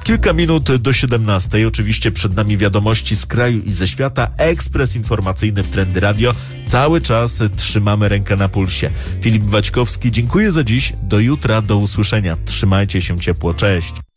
Kilka minut do 17. Oczywiście przed nami wiadomości z kraju i ze świata. Ekspres informacyjny w Trendy Radio. Cały czas trzymamy rękę na pulsie. Filip Waćkowski, dziękuję za dziś. Do jutra, do usłyszenia. Trzymajcie się ciepło. Cześć.